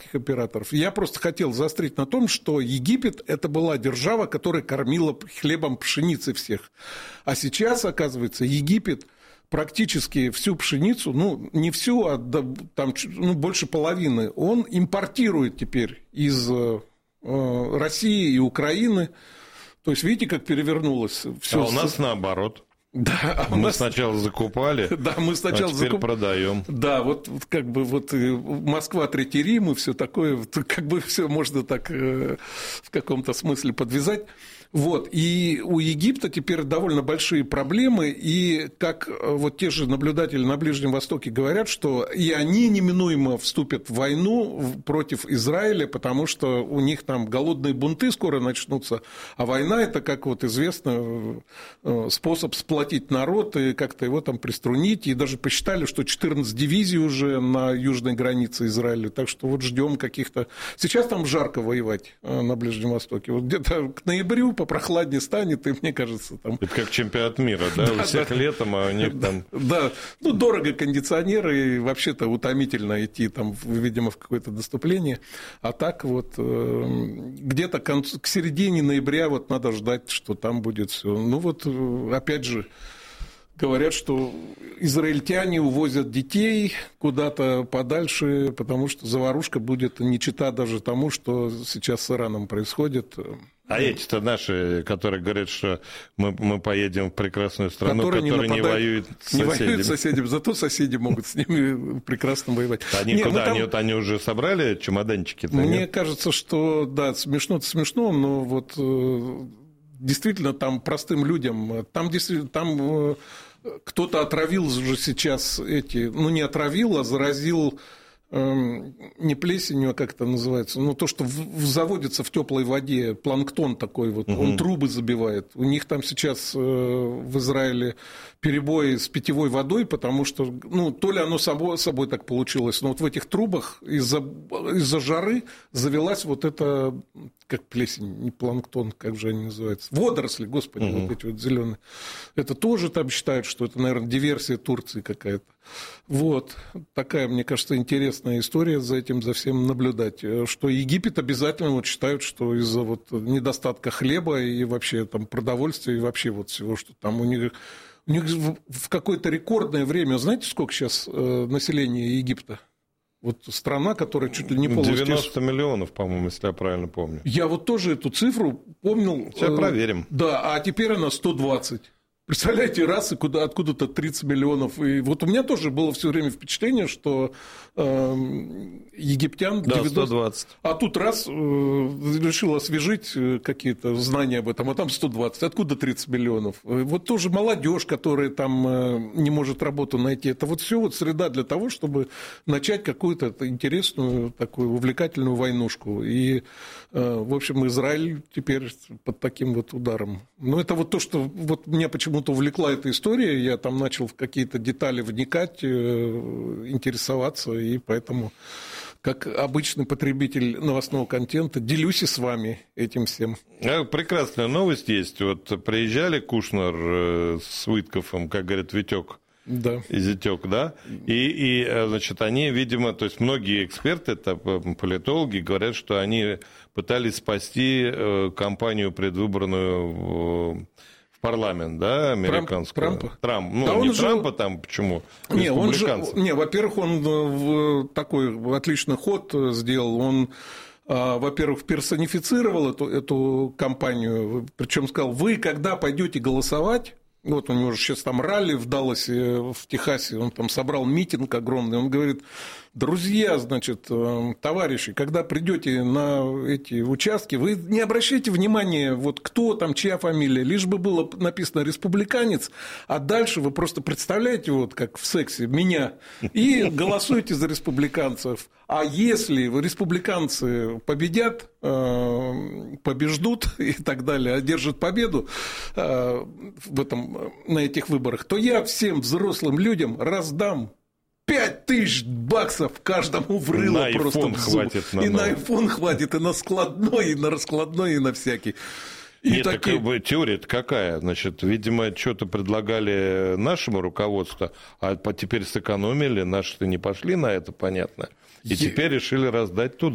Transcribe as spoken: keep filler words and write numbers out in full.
арабских операторов. Я просто хотел заострить на том, что Египет – это была держава, которая кормила хлебом пшеницы всех. А сейчас, оказывается, Египет практически всю пшеницу, ну, не всю, а там, ну, больше половины, он импортирует теперь из э, России и Украины. То есть, видите, как перевернулось все. А у нас наоборот. Да, а мы нас... сначала закупали, да, мы сначала а теперь закуп... продаем. Да, вот, вот как бы вот Москва, Третий Рим и все такое, как бы все можно так э, в каком-то смысле подвязать. Вот, и у Египта теперь довольно большие проблемы, и как вот те же наблюдатели на Ближнем Востоке говорят, что и они неминуемо вступят в войну против Израиля, потому что у них там голодные бунты скоро начнутся, а война – это, как вот известно, способ сплотить народ и как-то его там приструнить, и даже посчитали, что четырнадцать дивизий уже на южной границе Израиля, так что вот ждем каких-то… Сейчас там жарко воевать на Ближнем Востоке, вот где-то к ноябрю попрохладнее станет, и мне кажется, там… Это как чемпионат мира, да? да у всех да, летом, а у них там… Да, ну, дорого кондиционеры, и вообще-то утомительно идти там, видимо, в какое-то наступление. А так вот где-то к середине ноября вот надо ждать, что там будет все. Ну, вот опять же… Говорят, что израильтяне увозят детей куда-то подальше, потому что заварушка будет не чета даже тому, что сейчас с Ираном происходит. А эти-то наши, которые говорят, что мы, мы поедем в прекрасную страну, которые которая не, не воюет с соседями. Не воюют с соседями, зато соседи могут с ними прекрасно воевать. Они не, куда? Там... Они, вот, они уже собрали чемоданчики? Мне нет? кажется, что, да, смешно-то смешно, но вот действительно там простым людям, там действительно, там кто-то отравил уже сейчас эти, ну не отравил, а заразил не плесенью, а как это называется, ну то, что в, заводится в теплой воде, планктон такой вот, угу. Он трубы забивает. У них там сейчас в Израиле перебои с питьевой водой, потому что, ну, то ли оно само собой так получилось, но вот в этих трубах из-за, из-за жары завелась вот эта, как плесень, не планктон, как же они называются, водоросли, господи, угу. Вот эти вот зеленые. Это тоже там считают, что это, наверное, диверсия Турции какая-то. Вот, такая, мне кажется, интересная история за этим, за всем наблюдать, что Египет обязательно вот считают, что из-за вот недостатка хлеба и вообще там продовольствия и вообще вот всего, что там у них, у них в какое-то рекордное время, знаете, сколько сейчас населения Египта? Вот страна, которая чуть ли не полностью... девяносто миллионов, по-моему, если я правильно помню. Я вот тоже эту цифру помнил. Сейчас проверим. Да, а теперь она сто двадцать. Представляете, раз и куда, откуда-то тридцать миллионов. И вот у меня тоже было все время впечатление, что э, египтян... Да, девяносто... сто двадцать. А тут раз э, решил освежить какие-то знания об этом, а там сто двадцать. Откуда тридцать миллионов? Вот тоже молодежь, которая там э, не может работу найти. Это вот все вот среда для того, чтобы начать какую-то интересную, такую увлекательную войнушку. И, э, в общем, Израиль теперь под таким вот ударом. Но это вот то, что вот меня почему то увлекла эта история, я там начал в какие-то детали вникать, интересоваться, и поэтому, как обычный потребитель новостного контента, делюсь и с вами этим всем. Прекрасная новость есть. Вот приезжали Кушнер с Уиткофом, как говорят, Витек. Да. И зятёк, да? И, и, значит, они, видимо, то есть многие эксперты, это политологи, говорят, что они пытались спасти кампанию предвыборную в парламент, да, американскую. Трампа? Трамп. Ну, да не же... Трампа там, почему? Не, он же, не, во-первых, он такой отличный ход сделал, он... Во-первых, персонифицировал эту, эту кампанию, причем сказал, вы когда пойдете голосовать, вот у него же сейчас там ралли в Далласе, в Техасе, он там собрал митинг огромный, он говорит, друзья, значит, товарищи, когда придете на эти участки, вы не обращайте внимания, вот кто там, чья фамилия, лишь бы было написано республиканец, а дальше вы просто представляете, вот как в сексе, меня, и голосуйте за республиканцев. А если республиканцы победят, побеждут и так далее, одержат победу в этом, на этих выборах, то я всем взрослым людям раздам пять тысяч баксов каждому в рыло на просто iPhone в зуб. Хватит на и на iPhone хватит, и на складной, и на раскладной, и на всякий. И Нет, такие... так теория-то какая? Значит, видимо, что-то предлагали нашему руководству, а теперь сэкономили, наши-то не пошли на это, понятно. И Я... теперь решили раздать туда.